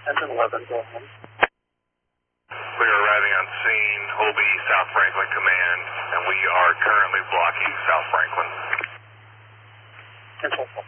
Engine 11, go ahead. We are arriving on scene, Holby, South Franklin Command, and we are currently blocking South Franklin. Central